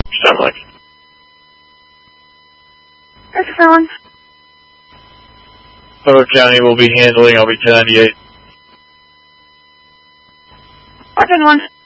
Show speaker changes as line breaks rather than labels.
Sounds like.
This is on.
Photo County will be handling, I'll be 1098.
Roger 1.